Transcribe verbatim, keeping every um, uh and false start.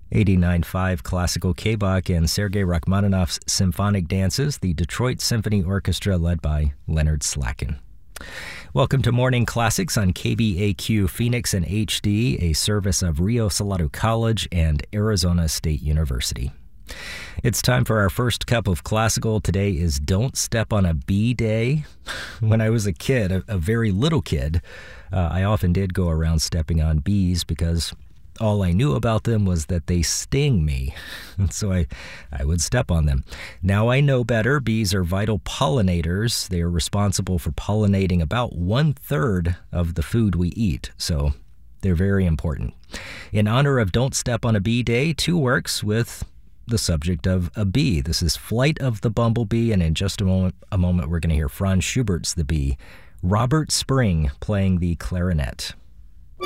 eighty-nine point five Classical K-Bach and Sergei Rachmaninoff's Symphonic Dances, the Detroit Symphony Orchestra led by Leonard Slacken. Welcome to Morning Classics on K B A Q Phoenix and H D, a service of Rio Salado College and Arizona State University. It's time for our first cup of classical. Today is Don't Step on a Bee Day. When I was a kid, a, a very little kid, uh, I often did go around stepping on bees because all I knew about them was that they sting me, and so I, I would step on them. Now I know better. Bees are vital pollinators. They are responsible for pollinating about one-third of the food we eat, so they're very important. In honor of Don't Step on a Bee Day, two works with the subject of a bee. This is Flight of the Bumblebee, and in just a moment, a moment we're going to hear Franz Schubert's The Bee, Robert Spring playing the clarinet.